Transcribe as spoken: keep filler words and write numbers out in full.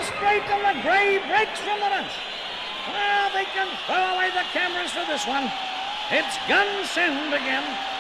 straight, and the Grey breaks from the bunch. Well, they can throw away the cameras for this one. It's gun send again.